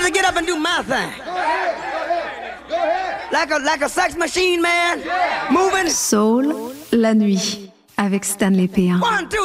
to get up and do my thing. Like a sex machine, man. Moving. Soul, la nuit, avec Stanley P1. 1, 2,